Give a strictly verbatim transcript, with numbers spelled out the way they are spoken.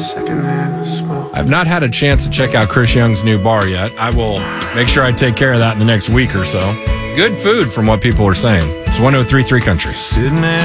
secondhand smoke. I've not had a chance to check out Chris Young's new bar yet. I will make sure I take care of that in the next week or so. Good food from what people are saying. It's one oh three point three Country. Sitting there